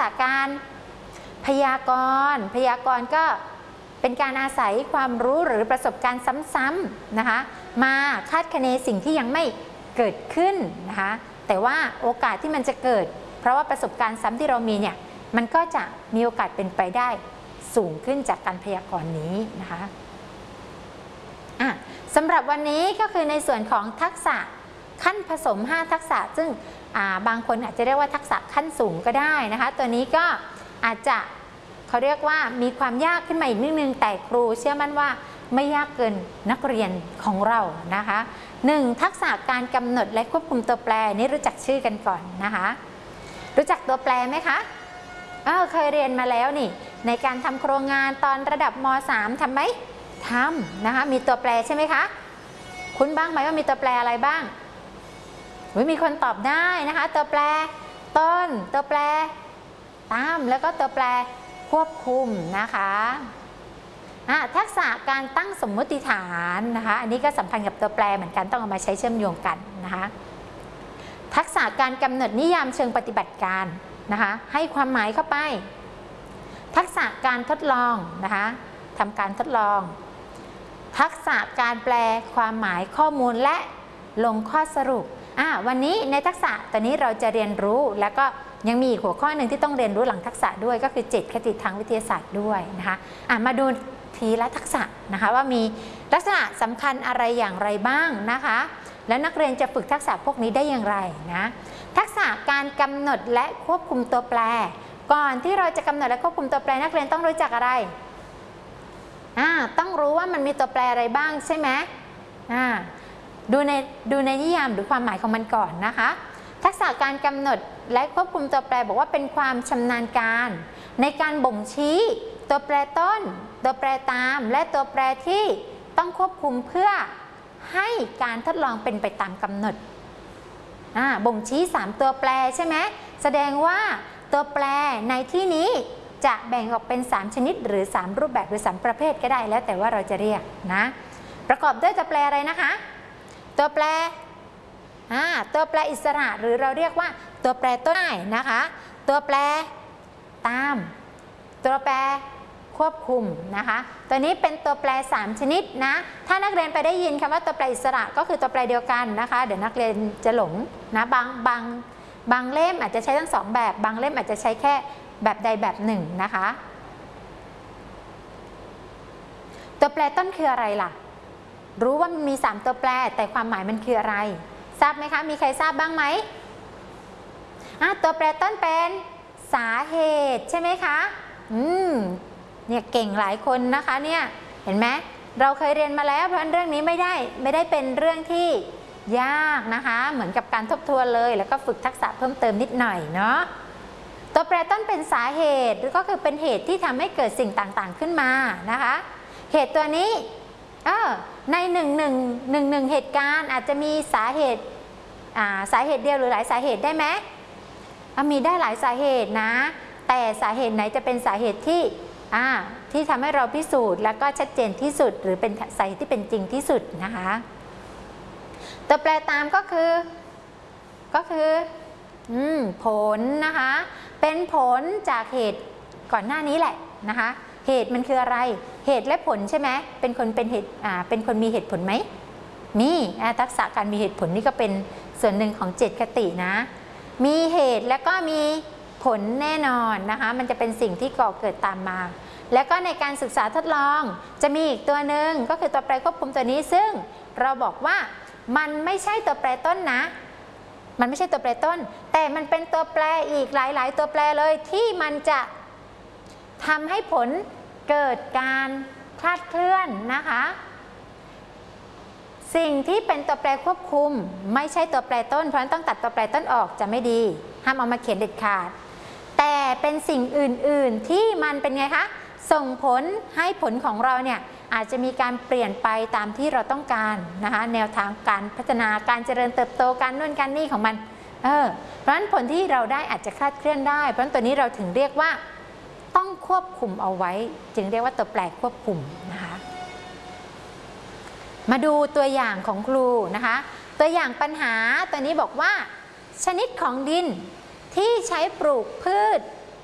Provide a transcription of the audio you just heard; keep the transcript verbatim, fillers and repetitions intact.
ะการพยากรณ์พยากรณ์ก็เป็นการอาศัยความรู้หรือประสบการณ์ซ้ำๆนะคะมาคาดคะเนสิ่งที่ยังไม่เกิดขึ้นนะคะแต่ว่าโอกาสที่มันจะเกิดเพราะว่าประสบการณ์ซ้ำที่เรามีเนี่ยมันก็จะมีโอกาสเป็นไปได้สูงขึ้นจากการพยากรณ์นี้นะคะอ่ะสำหรับวันนี้ก็คือในส่วนของทักษะขั้นผสมห้าทักษะซึ่งบางคนอาจจะเรียกว่าทักษะขั้นสูงก็ได้นะคะตัวนี้ก็อาจจะเขาเรียกว่ามีความยากขึ้นมาอีกนิดนึงแต่ครูเชื่อมั่นว่าไม่ยากเกินนักเรียนของเรานะคะหนึ่งทักษะการกำหนดและควบคุมตัวแปรนี้รู้จักชื่อกันก่อนนะคะรู้จักตัวแปรไหมคะเออเคยเรียนมาแล้วนี่ในการทำโครงงานตอนระดับม สาม ทำไหมทำนะคะมีตัวแปรใช่ไหมคะคุ้นบ้างไหมว่ามีตัวแปรอะไรบ้างมีคนตอบได้นะคะตัวแปรต้นตัวแปรตามแล้วก็ตัวแปรควบคุมนะคะทักษะการตั้งสมมติฐานนะคะอันนี้ก็สัมพันธ์กับตัวแปรเหมือนกันต้องเอามาใช้เชื่อมโยงกันนะคะทักษะการกำหนดนิยามเชิงปฏิบัติการนะคะให้ความหมายเข้าไปทักษะการทดลองนะคะทำการทดลองทักษะการแปลความหมายข้อมูลและลงข้อสรุปอ่าวันนี้ในทักษะตัวนี้เราจะเรียนรู้แล้วก็ยังมีหัวข้อหนึ่งที่ต้องเรียนรู้หลังทักษะด้วยก็คือเจ็ดคติทางวิทยาศาสตร์ด้วยนะคะอ่ามาดูทีละทักษะนะคะว่ามีลักษณะสำคัญอะไรอย่างไรบ้างนะคะและนักเรียนจะฝึกทักษะพวกนี้ได้อย่างไรนะทักษะการกำหนดและควบคุมตัวแปรก่อนที่เราจะกำหนดและควบคุมตัวแปรนักเรียนต้องรู้จักอะไรอ่าต้องรู้ว่ามันมีตัวแปรอะไรบ้างใช่ไหมอ่าดูในดูในนิยามหรือความหมายของมันก่อนนะคะทักษะการกำหนดและควบคุมตัวแปรบอกว่าเป็นความชำนาญการในการบ่งชี้ตัวแปรต้นตัวแปรตามและตัวแปรที่ต้องควบคุมเพื่อให้การทดลองเป็นไปตามกำหนดอ่าบ่งชี้สามตัวแปรใช่ไหมแสดงว่าตัวแปรในที่นี้จะแบ่งออกเป็นสามชนิดหรือสามรูปแบบหรือสามประเภทก็ได้แล้วแต่ว่าเราจะเรียกนะประกอบด้วยตัวแปรอะไรนะคะตัวแปรอ่าตัวแปรอิสระหรือเราเรียกว่าตัวแปรต้นนะคะตัวแปรตามตัวแปรควบคุมนะคะตัวนี้เป็นตัวแปรสามชนิดนะถ้านักเรียนไปได้ยินคำว่าตัวแปรอิสระก็คือตัวแปรเดียวกันนะคะเดี๋ยวนักเรียนจะหลงนะบางบางบางเล่มอาจจะใช้ทั้งสองแบบบางเล่มอาจจะใช้แค่แบบใดแบบหนึ่งนะคะตัวแปรต้นคืออะไรล่ะรู้ว่ามันมีสามตัวแปรแต่ความหมายมันคืออะไรทราบไหมคะมีใครทราบบ้างไหมอ่ะตัวแปรต้นเป็นสาเหตุใช่ไหมคะอืมเนี่ยเก่งหลายคนนะคะเนี่ยเห็นไหมเราเคยเรียนมาแล้วเพราะเรื่องนี้ไม่ได้ไม่ได้เป็นเรื่องที่ยากนะคะเหมือนกับการทบทวนเลยแล้วก็ฝึกทักษะเพิ่มเติมนิดหน่อยเนาะตัวแปรต้นเป็นสาเหตุหรือก็คือเป็นเหตุที่ทำให้เกิดสิ่งต่างๆขึ้นมานะคะเหตุตัวนี้เออในหนึ่งหนึ่งหนึ่งหนึ่งเหตุการณ์อาจจะมีสาเหตุอ่าสาเหตุเดียวหรือหลายสาเหตุได้ไหมมีได้หลายสาเหตุนะแต่สาเหตุไหนจะเป็นสาเหตุที่อ่าที่ทำให้เราพิสูจน์แล้วก็ชัดเจนที่สุดหรือเป็นสาเหตุที่เป็นจริงที่สุดนะคะตัวแปรตามก็คือก็คืออืมผลนะคะเป็นผลจากเหตุก่อนหน้านี้แหละนะคะเหตุมันคืออะไรเหตุและผลใช่ไหมเป็นคนเป็นเหตุอ่าเป็นคนมีเหตุผลไหมมีทักษะการมีเหตุผลนี่ก็เป็นส่วนหนึ่งของเจ็ดคตินะมีเหตุแล้วก็มีผลแน่นอนนะคะมันจะเป็นสิ่งที่ก่อเกิดตามมาแล้วก็ในการศึกษาทดลองจะมีอีกตัวหนึ่งก็คือตัวแปรควบคุมตัวนี้ซึ่งเราบอกว่ามันไม่ใช่ตัวแปรต้นนะมันไม่ใช่ตัวแปรต้นแต่มันเป็นตัวแปรอีกหลายๆตัวแปรเลยที่มันจะทำให้ผลเกิดการคลาดเคลื่อนนะคะสิ่งที่เป็นตัวแปรควบคุมไม่ใช่ตัวแปรต้นเพราะฉะนั้นต้องตัดตัวแปรต้นออกจะไม่ดีห้ามเอามาเขียนเด็ดขาดแต่เป็นสิ่งอื่นๆที่มันเป็นไงคะส่งผลให้ผลของเราเนี่ยอาจจะมีการเปลี่ยนไปตามที่เราต้องการนะคะแนวทางการพัฒนาการเจริญเติบโตการนู่นการนี่ของมันเออเพราะฉะนั้นผลที่เราได้อาจจะคลาดเคลื่อนได้เพราะฉะนั้นตัวนี้เราถึงเรียกว่าต้องควบคุมเอาไว้จึงเรียกว่าตัวแปรควบคุมนะคะมาดูตัวอย่างของครูนะคะตัวอย่างปัญหาตัวนี้บอกว่าชนิดของดินที่ใช้ปลูกพืช